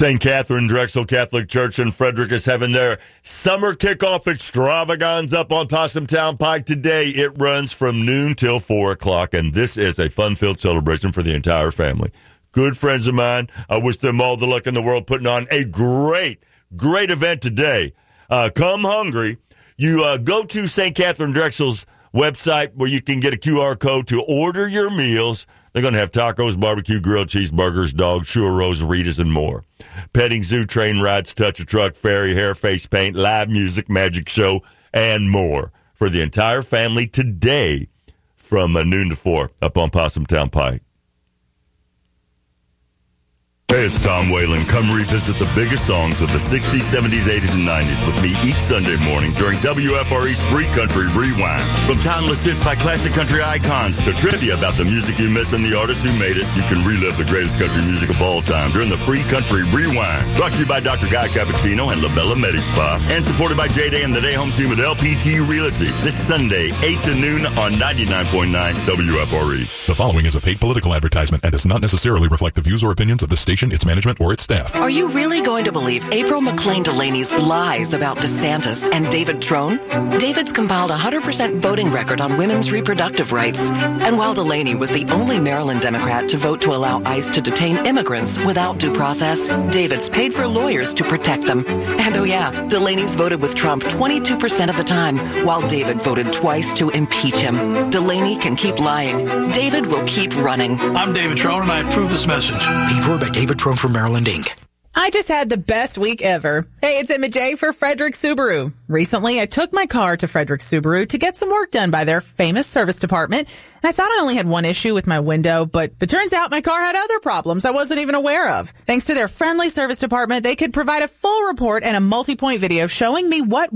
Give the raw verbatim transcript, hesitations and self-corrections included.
Saint Catherine Drexel Catholic Church in Frederick is having their summer kickoff extravaganza up on Possum Town Pike today. It runs from noon till four o'clock, and this is a fun-filled celebration for the entire family. Good friends of mine. I wish them all the luck in the world putting on a great, great event today. Uh, come hungry. You uh, go to Saint Catherine Drexel's website where you can get a Q R code to order your meals. They're going to have tacos, barbecue, grilled cheeseburgers, dogs, churros, Ritas, and more. Petting zoo, train rides, touch a truck, ferry, hair, face paint, live music, magic show, and more for the entire family today from uh, noon to four up on Possum Town Pike. Hey, it's Tom Whalen. Come revisit the biggest songs of the sixties, seventies, eighties, and nineties with me each Sunday morning during W F R E's Free Country Rewind. From timeless hits by classic country icons to trivia about the music you miss and the artists who made it, you can relive the greatest country music of all time during the Free Country Rewind. Brought to you by Doctor Guy Cappuccino and La Bella Medi Spa, and supported by J-Day and the Day Home Team at L P T Realty. This Sunday, eight to noon on ninety-nine point nine W F R E. The following is a paid political advertisement and does not necessarily reflect the views or opinions of this station, its management, or its staff. Are you really going to believe April McLean Delaney's lies about DeSantis and David Trone? David's compiled a one hundred percent voting record on women's reproductive rights. And while Delaney was the only Maryland Democrat to vote to allow ICE to detain immigrants without due process, David's paid for lawyers to protect them. And oh yeah, Delaney's voted with Trump twenty-two percent of the time, while David voted twice to impeach him. Delaney can keep lying. David will keep running. I'm David Trone, and I approve this message. Paid for by David Trone from Maryland, Incorporated. I just had the best week ever. Hey, it's Emma J for Frederick Subaru. Recently, I took my car to Frederick Subaru to get some work done by their famous service department. And I thought I only had one issue with my window, but it turns out my car had other problems I wasn't even aware of. Thanks to their friendly service department, they could provide a full report and a multi-point video showing me what